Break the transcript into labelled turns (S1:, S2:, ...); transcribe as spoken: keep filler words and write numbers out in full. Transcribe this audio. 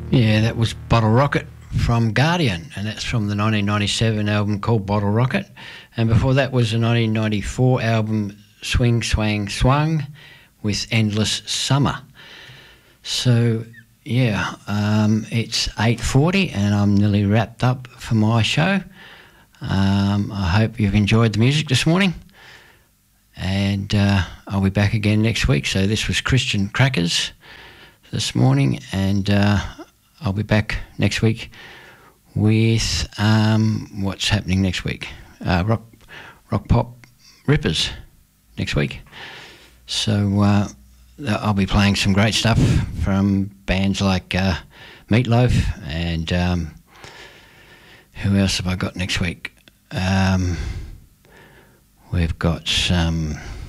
S1: Yeah, that was Bottle Rocket from Guardian, and that's from the nineteen ninety-seven album called Bottle Rocket. And before that was the nineteen ninety-four album Swing Swang Swung with Endless Summer. So, yeah, um, it's eight forty and I'm nearly wrapped up for my show. Um, I hope you've enjoyed the music this morning, and uh, I'll be back again next week. So this was Christian Crackers this morning, and uh, I'll be back next week with um, what's happening next week. Uh, rock, rock pop rippers next week. So uh, I'll be playing some great stuff from bands like uh, Meatloaf, and um, who else have I got next week? Um, we've got some...